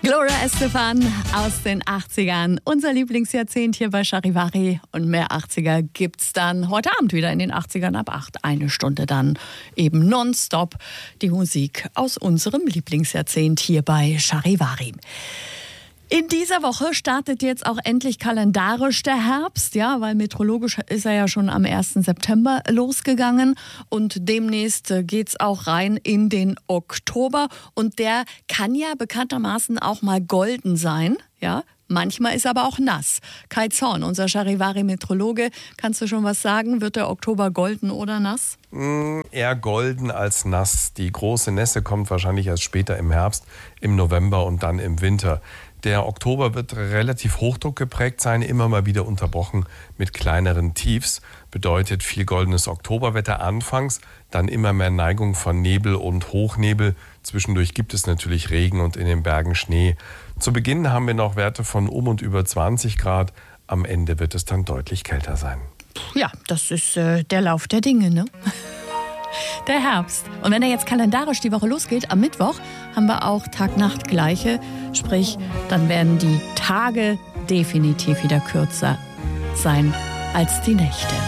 Gloria Estefan aus den 80ern. Unser Lieblingsjahrzehnt hier bei Charivari. Und mehr 80er gibt's dann heute Abend wieder in den 80ern ab 8. Eine Stunde dann eben nonstop die Musik aus unserem Lieblingsjahrzehnt hier bei Charivari. In dieser Woche startet jetzt auch endlich kalendarisch der Herbst, ja, weil meteorologisch ist er ja schon am 1. September losgegangen und demnächst geht's auch rein in den Oktober und der kann ja bekanntermaßen auch mal golden sein, ja. Manchmal ist aber auch nass. Kai Zorn, unser Charivari-Meteorologe, kannst du schon was sagen? Wird der Oktober golden oder nass? Eher golden als nass. Die große Nässe kommt wahrscheinlich erst später im Herbst, im November und dann im Winter. Der Oktober wird relativ Hochdruck geprägt sein, immer mal wieder unterbrochen mit kleineren Tiefs. Bedeutet viel goldenes Oktoberwetter anfangs, dann immer mehr Neigung von Nebel und Hochnebel. Zwischendurch gibt es natürlich Regen und in den Bergen Schnee. Zu Beginn haben wir noch Werte von und über 20 Grad. Am Ende wird es dann deutlich kälter sein. Ja, das ist der Lauf der Dinge, ne? Der Herbst. Und wenn er jetzt kalendarisch die Woche losgeht, am Mittwoch haben wir auch Tag-Nacht-Gleiche. Sprich, dann werden die Tage definitiv wieder kürzer sein als die Nächte.